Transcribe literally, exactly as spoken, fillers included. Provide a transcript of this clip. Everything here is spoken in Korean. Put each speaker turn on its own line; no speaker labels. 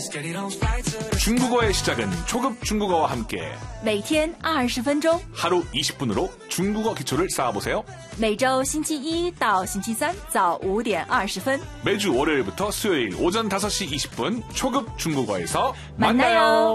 중국어의 시작은 초급 중국어와 함께
每天二十分钟，
하루 이십 분으로 중국어 기초를 쌓아보세요.
每周星期一到星期三早五点二十分
매주 월요일부터 수요일 오전 다섯 시 이십 분 초급 중국어에서
만나요.
만나요.